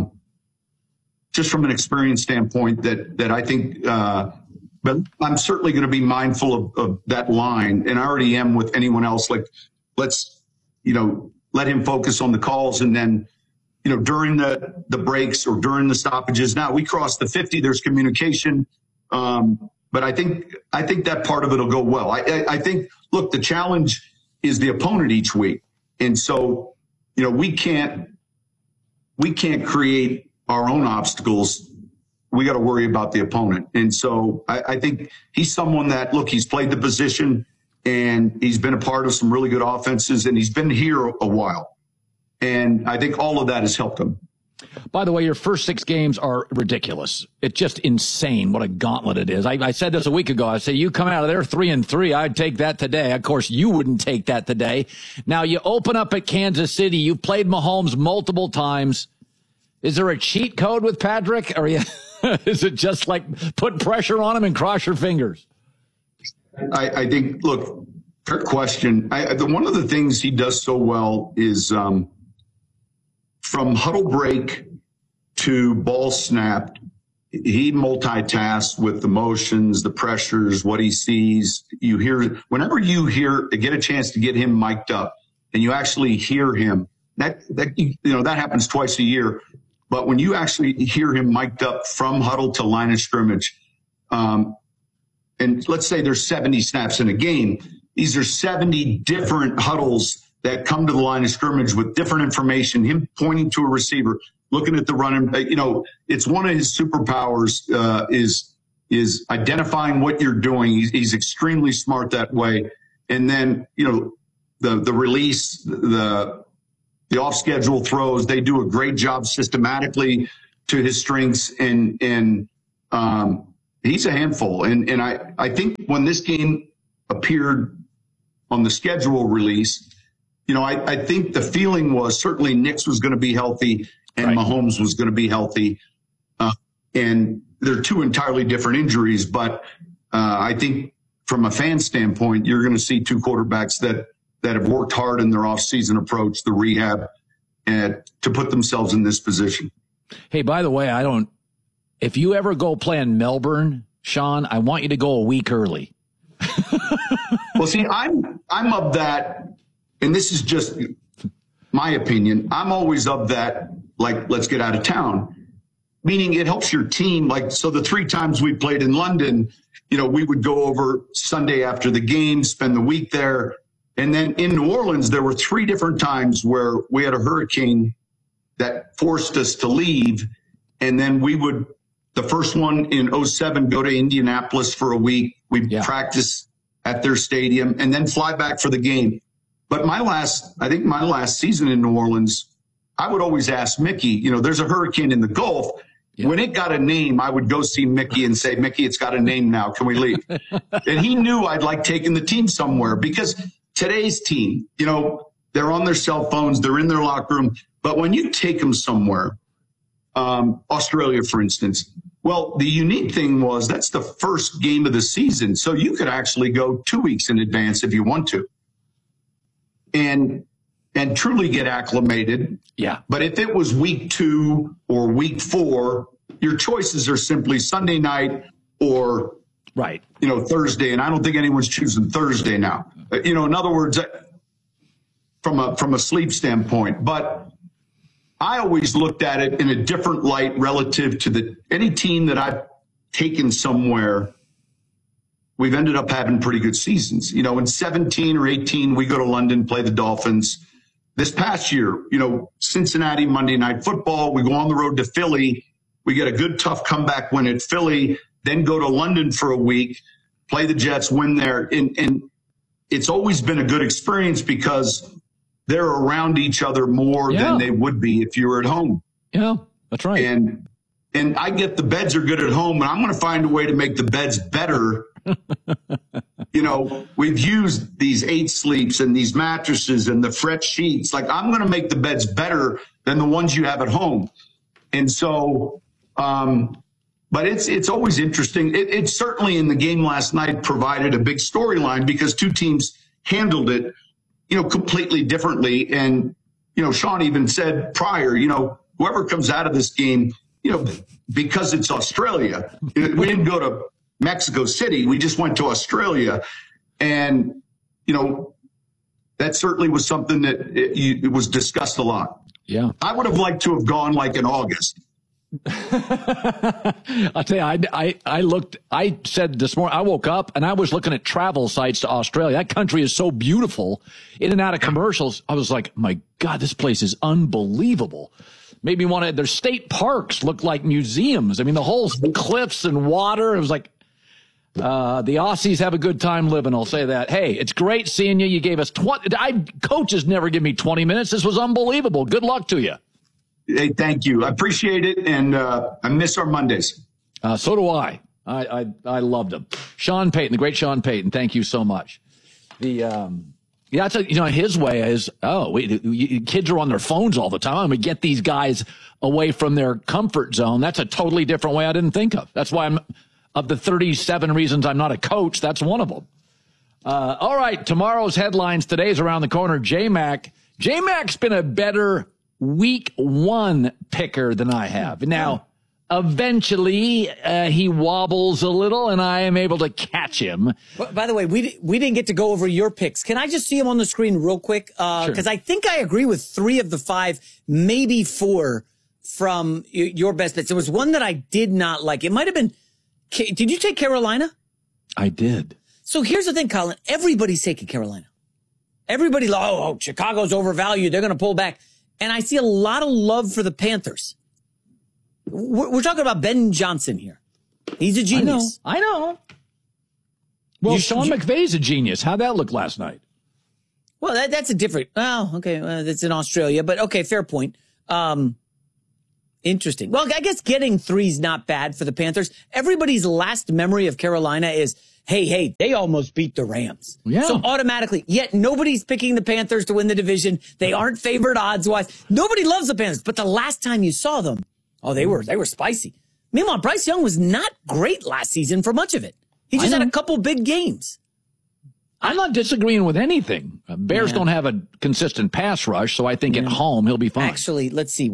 just from an experience standpoint, that I think, but I'm certainly going to be mindful of that line. And I already am with anyone else. Like, let's, let him focus on the calls. And then, during the breaks or during the stoppages, now we cross the 50, there's communication. But I think that part of it will go well. I think, look, the challenge is the opponent each week. And so, we can't create our own obstacles. We got to worry about the opponent. And so I think he's someone that, look, he's played the position and he's been a part of some really good offenses and he's been here a while. And I think all of that has helped him. By the way, your first 6 games are ridiculous. It's just insane what a gauntlet it is. I said this a week ago. I say, you come out of there 3-3, I'd take that today. Of course, you wouldn't take that today. Now, you open up at Kansas City. You've played Mahomes multiple times. Is there a cheat code with Patrick? Or is it just like put pressure on him and cross your fingers? I think, look, fair question. One of the things he does so well is from huddle break to ball snapped, he multitasks with the motions, the pressures, what he sees. Whenever you get a chance to get him mic'd up and you actually hear him, that happens twice a year. But when you actually hear him mic'd up from huddle to line of scrimmage, and let's say there's 70 snaps in a game, these are 70 different huddles that come to the line of scrimmage with different information, him pointing to a receiver, looking at the run. It's one of his superpowers is identifying what you're doing. He's extremely smart that way. And then, the release, the the off-schedule throws. They do a great job systematically to his strengths, and he's a handful. And I think when this game appeared on the schedule release, I think the feeling was certainly Nix was going to be healthy and Mahomes was going to be healthy. And they're two entirely different injuries, but I think from a fan standpoint, you're going to see two quarterbacks that have worked hard in their offseason approach, the rehab, and to put themselves in this position. Hey, by the way, if you ever go play in Melbourne, Sean, I want you to go a week early. Well, see, I'm of that, and this is just my opinion. I'm always of that, like, let's get out of town, meaning it helps your team. Like, so the 3 times we played in London, we would go over Sunday after the game, spend the week there. And then in New Orleans, there were 3 different times where we had a hurricane that forced us to leave. And then we would, the first one in 2007, go to Indianapolis for a week. We'd practice at their stadium and then fly back for the game. But my last season in New Orleans, I would always ask Mickey, there's a hurricane in the Gulf. Yeah. When it got a name, I would go see Mickey and say, Mickey, it's got a name now. Can we leave? And he knew I'd like taking the team somewhere, because today's team, they're on their cell phones, they're in their locker room. But when you take them somewhere, Australia, for instance, well, the unique thing was that's the first game of the season. So you could actually go 2 weeks in advance if you want to and truly get acclimated. Yeah. But if it was week 2 or week 4, your choices are simply Sunday night or Thursday. And I don't think anyone's choosing Thursday now. In other words, from a sleep standpoint. But I always looked at it in a different light relative to any team that I've taken somewhere. We've ended up having pretty good seasons. In 17 or 18, we go to London, play the Dolphins. This past year, Cincinnati, Monday Night Football. We go on the road to Philly. We get a good, tough comeback win at Philly, then go to London for a week, play the Jets, win there. And it's always been a good experience because they're around each other more than they would be if you were at home. Yeah, that's right. And I get the beds are good at home, and I'm going to find a way to make the beds better. We've used these 8 sleeps and these mattresses and the fret sheets. Like, I'm going to make the beds better than the ones you have at home. And so, but it's always interesting. It certainly in the game last night provided a big storyline because 2 teams handled it, completely differently. And, Sean even said prior, whoever comes out of this game, because it's Australia, we didn't go to Mexico City. We just went to Australia. And, that certainly was something that it was discussed a lot. Yeah. I would have liked to have gone like in August. I'll tell you, I said this morning, I woke up and I was looking at travel sites to Australia. That country is so beautiful. In and out of commercials, I was like, my God, this place is unbelievable. Made me want to, their state parks look like museums. I mean, the whole cliffs and water. It was like, the Aussies have a good time living, I'll say that. Hey, it's great seeing you. You gave us coaches never give me 20 minutes. This was unbelievable. Good luck to you. Hey, thank you. I appreciate it, and I miss our Mondays. So do I. I loved them. Sean Payton, the great Sean Payton. Thank you so much. His way is, kids are on their phones all the time. I'm going to get these guys away from their comfort zone. That's a totally different way I didn't think of. That's why of the 37 reasons I'm not a coach, that's one of them. All right, tomorrow's headlines. Today's around the corner. J-Mac. J-Mac's been a better week 1 picker than I have. Now, eventually, he wobbles a little, and I am able to catch him. By the way, we didn't get to go over your picks. Can I just see him on the screen real quick? Because I think I agree with 3 of the 5, maybe 4 from your best bets. There was one that I did not like. It might have been, did you take Carolina? I did. So here's the thing, Colin. Everybody's taking Carolina. Everybody, Chicago's overvalued. They're going to pull back. And I see a lot of love for the Panthers. We're talking about Ben Johnson here. He's a genius. I know. Well, Sean McVay's a genius. How'd that look last night? Well, that's a different. Oh, okay. That's in Australia, but okay, fair point. Interesting. Well, I guess getting 3's not bad for the Panthers. Everybody's last memory of Carolina is, hey, they almost beat the Rams. Yeah. So automatically, yet nobody's picking the Panthers to win the division. They aren't favored odds-wise. Nobody loves the Panthers. But the last time you saw them, they were spicy. Meanwhile, Bryce Young was not great last season for much of it. He just had a couple big games. I'm not disagreeing with anything. Bears don't have a consistent pass rush, so I think at home he'll be fine. Actually, let's see.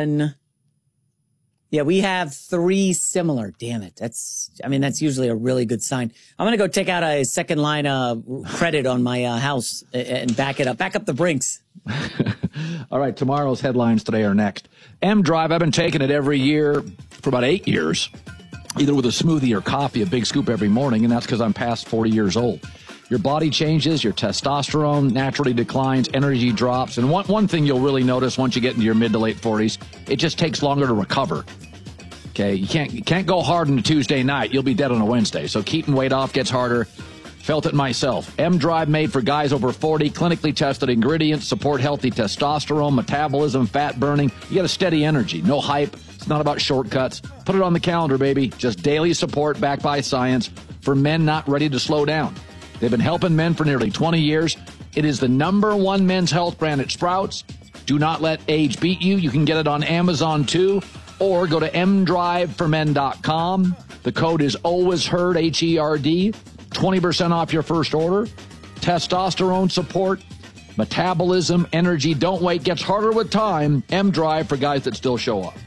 Yeah, we have 3 similar. Damn it. That's usually a really good sign. I'm going to go take out a second line credit on my house and back it up. Back up the Brinks. All right, tomorrow's headlines today are next. M-Drive, I've been taking it every year for about 8 years, either with a smoothie or coffee, a big scoop every morning, and that's because I'm past 40 years old. Your body changes, your testosterone naturally declines, energy drops, and one thing you'll really notice once you get into your mid to late 40s, it just takes longer to recover. Okay, you can't go hard on a Tuesday night. You'll be dead on a Wednesday. So keeping weight off gets harder. Felt it myself. M-Drive made for guys over 40, clinically tested ingredients, support healthy testosterone, metabolism, fat burning. You got a steady energy, no hype. It's not about shortcuts. Put it on the calendar, baby. Just daily support backed by science for men not ready to slow down. They've been helping men for nearly 20 years. It is the #1 men's health brand at Sprouts. Do not let age beat you. You can get it on Amazon too, or go to mdriveformen.com. The code is ALWAYSHEARD, HERD. 20% off your first order. Testosterone support, metabolism, energy. Don't wait. Gets harder with time. M-Drive for guys that still show up.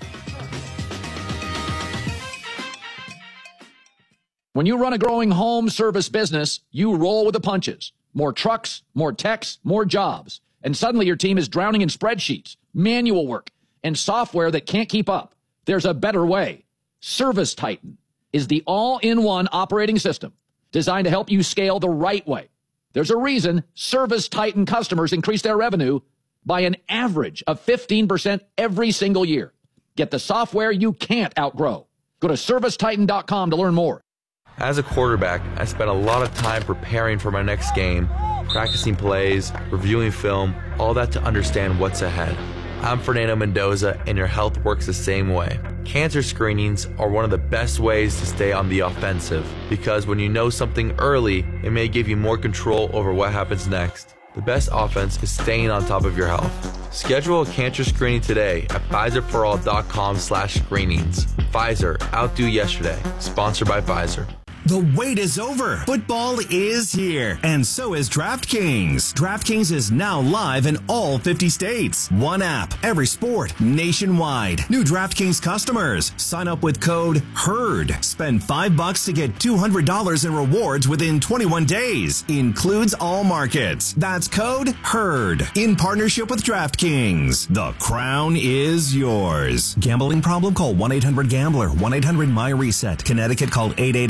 When you run a growing home service business, you roll with the punches. More trucks, more techs, more jobs. And suddenly your team is drowning in spreadsheets, manual work, and software that can't keep up. There's a better way. Service Titan is the all-in-one operating system designed to help you scale the right way. There's a reason Service Titan customers increase their revenue by an average of 15% every single year. Get the software you can't outgrow. Go to ServiceTitan.com to learn more. As a quarterback, I spent a lot of time preparing for my next game, practicing plays, reviewing film, all that to understand what's ahead. I'm Fernando Mendoza, and your health works the same way. Cancer screenings are one of the best ways to stay on the offensive, because when you know something early, it may give you more control over what happens next. The best offense is staying on top of your health. Schedule a cancer screening today at Pfizerforall.com/screenings. Pfizer, outdo yesterday. Sponsored by Pfizer. The wait is over. Football is here, and so is DraftKings. DraftKings is now live in all 50 states. One app, every sport, nationwide. New DraftKings customers, sign up with code HERD. Spend $5 to get $200 in rewards within 21 days. Includes all markets. That's code HERD. In partnership with DraftKings. The crown is yours. Gambling problem? Call 1-800-GAMBLER. 1-800-MY-RESET. Connecticut, call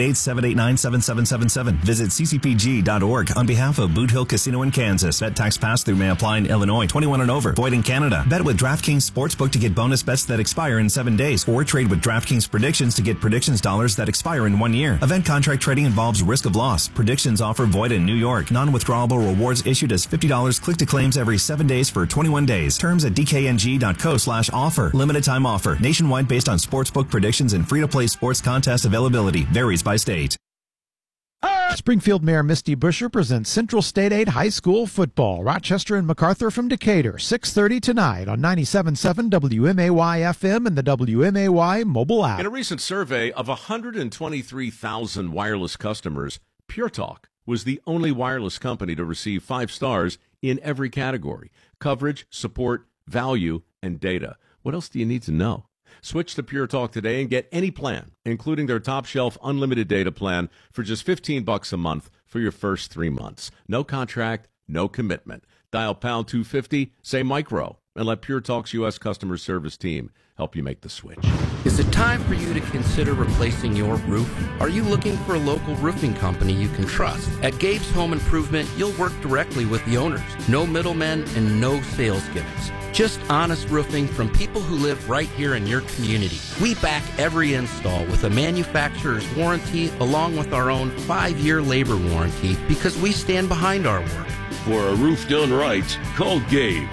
888-789-7777. Visit ccpg.org on behalf of Boot Hill Casino in Kansas. Bet tax pass-through may apply in Illinois. 21 and over. Void in Canada. Bet with DraftKings Sportsbook to get bonus bets that expire in 7 days. Or trade with DraftKings Predictions to get predictions dollars that expire in 1 year. Event contract trading involves risk of loss. Predictions offer void in New York. Non-withdrawable rewards issued as $50 click to claims every 7 days for 21 days. Terms at dkng.co/offer. Limited time offer. Nationwide based on sportsbook predictions and free-to-play sports contest availability. Varies by state. Springfield Mayor Misty Buscher presents Central State 8 High School football. Rochester and MacArthur from Decatur, 6:30 tonight on 97.7 WMAY FM and the WMAY mobile app. In a recent survey of 123,000 wireless customers, Pure Talk was the only wireless company to receive 5 stars in every category: coverage, support, value, and data. What else do you need to know? Switch to Pure Talk today and get any plan, including their top shelf unlimited data plan, for just $15 a month for your first 3 months. No contract, no commitment. Dial pound 250, say micro, and let Pure Talk's U.S. customer service team help you make the switch. Is it time for you to consider replacing your roof? Are you looking for a local roofing company you can trust? At Gabe's Home Improvement, you'll work directly with the owners. No middlemen and no sales gimmicks. Just honest roofing from people who live right here in your community. We back every install with a manufacturer's warranty along with our own 5-year labor warranty because we stand behind our work. For a roof done right, call Gabe,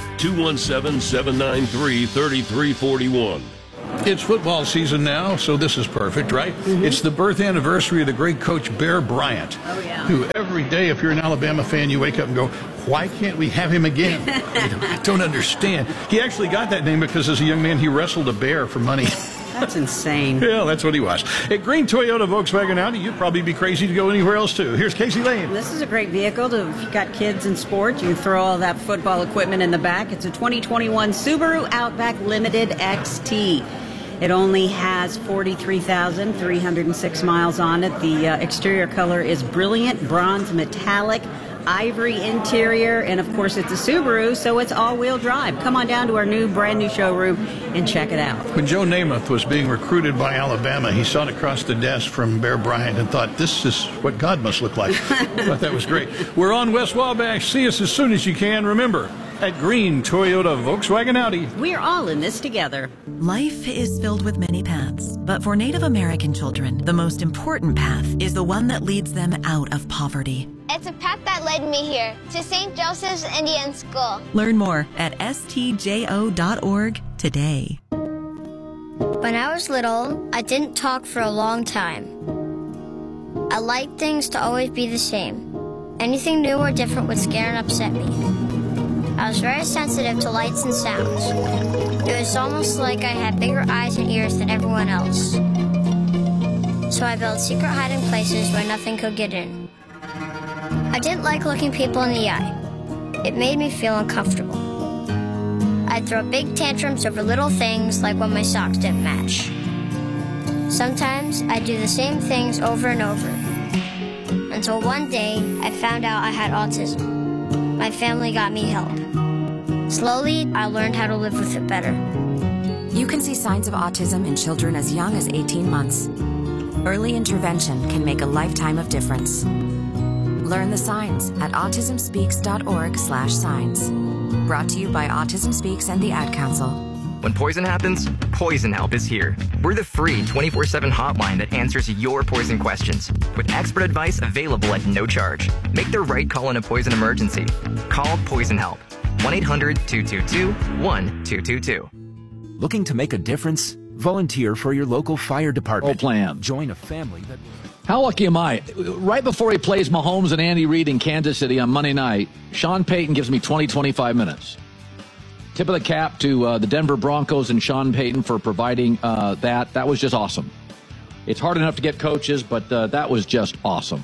217-793-3341. It's football season now, so this is perfect, right? Mm-hmm. It's the birth anniversary of the great coach Bear Bryant, who every day, if you're an Alabama fan, you wake up and go, why can't we have him again? I don't understand. He actually got that name because as a young man, he wrestled a bear for money. That's insane. Yeah, that's what he was. At Green Toyota Volkswagen Audi, you'd probably be crazy to go anywhere else, too. Here's Casey Lane. This is a great vehicle. If you've got kids in sports, you throw all that football equipment in the back. It's a 2021 Subaru Outback Limited XT. It only has 43,306 miles on it. The exterior color is brilliant bronze metallic, ivory interior, and of course it's a Subaru, so it's all-wheel drive. Come on down to our brand new showroom and check it out. When Joe Namath was being recruited by Alabama, he saw it across the desk from Bear Bryant and thought, this is what God must look like. I thought that was great. We're on West Wabash. See us as soon as you can. Remember, at Green Toyota Volkswagen Audi. We're all in this together. Life is filled with many paths, but for Native American children, the most important path is the one that leads them out of poverty. It's a path that led me here to St. Joseph's Indian School. Learn more at stjo.org today. When I was little, I didn't talk for a long time. I liked things to always be the same. Anything new or different would scare and upset me. I was very sensitive to lights and sounds. It was almost like I had bigger eyes and ears than everyone else. So I built secret hiding places where nothing could get in. I didn't like looking people in the eye. It made me feel uncomfortable. I'd throw big tantrums over little things like when my socks didn't match. Sometimes I'd do the same things over and over. Until one day, I found out I had autism. My family got me help. Slowly, I learned how to live with it better. You can see signs of autism in children as young as 18 months. Early intervention can make a lifetime of difference. Learn the signs at autismspeaks.org/signs. Brought to you by Autism Speaks and the Ad Council. When poison happens, Poison Help is here. We're the free 24/7 hotline that answers your poison questions, with expert advice available at no charge. Make the right call in a poison emergency. Call Poison Help. 1-800-222-1222. Looking to make a difference? Volunteer for your local fire department. Plan. Join a family that... How lucky am I? Right before he plays Mahomes and Andy Reid in Kansas City on Monday night, Sean Payton gives me 25 minutes. Tip of the cap to the Denver Broncos and Sean Payton for providing that. That was just awesome. It's hard enough to get coaches, but that was just awesome.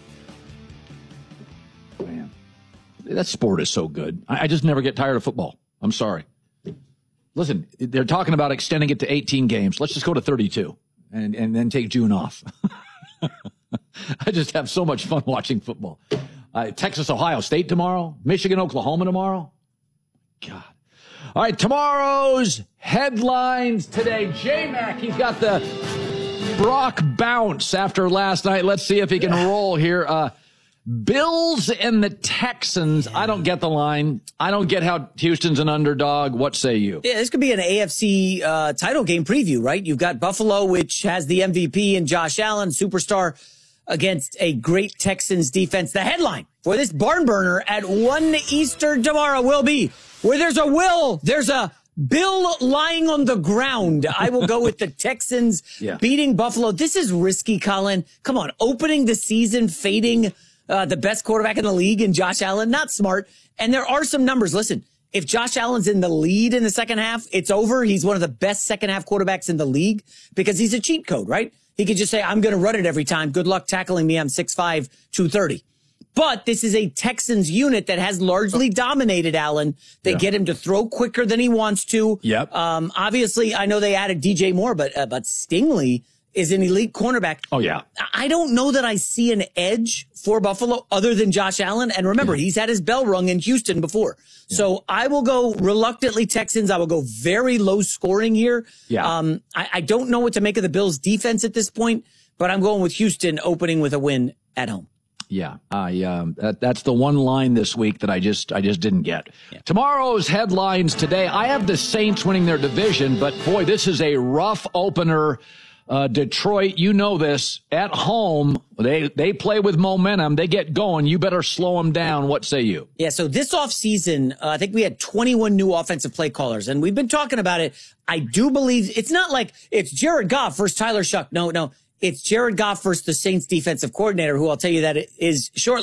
Man, that sport is so good. I just never get tired of football. I'm sorry. Listen, they're talking about extending it to 18 games. Let's just go to 32 and then take June off. I just have so much fun watching football. Texas, Ohio State tomorrow. Michigan, Oklahoma tomorrow. God. All right, tomorrow's headlines today. J-Mac, he's got the Brock bounce after last night. Let's see if he can roll here. Bills and the Texans. I don't get the line. I don't get how Houston's an underdog. What say you? Yeah, this could be an AFC title game preview, right? You've got Buffalo, which has the MVP and Josh Allen, superstar, against a great Texans defense. The headline for this barn burner at 1 Eastern tomorrow will be, where there's a will, there's a Bill lying on the ground. I will go with the Texans beating Buffalo. This is risky, Colin. Come on, opening the season, fading the best quarterback in the league in Josh Allen. Not smart. And there are some numbers. Listen, if Josh Allen's in the lead in the second half, it's over. He's one of the best second half quarterbacks in the league because he's a cheat code, right? He could just say, I'm going to run it every time. Good luck tackling me. I'm 6'5", 230. But this is a Texans unit that has largely dominated Allen. They get him to throw quicker than he wants to. Yep. Obviously, I know they added DJ Moore, but Stingley is an elite cornerback. Oh, yeah. I don't know that I see an edge for Buffalo other than Josh Allen. And remember, he's had his bell rung in Houston before. Yeah. So I will go reluctantly Texans. I will go very low scoring here. Yeah. I don't know what to make of the Bills' defense at this point, but I'm going with Houston opening with a win at home. Yeah, that's the one line this week that I just didn't get. Yeah. Tomorrow's headlines today. I have the Saints winning their division, but boy, this is a rough opener Detroit, you know this, at home, they play with momentum. They get going. You better slow them down. What say you? Yeah, so this offseason, I think we had 21 new offensive play callers, and we've been talking about it. I do believe it's not like it's Jared Goff versus Tyler Shuck. No. It's Jared Goff versus the Saints defensive coordinator, who I'll tell you that is shortly.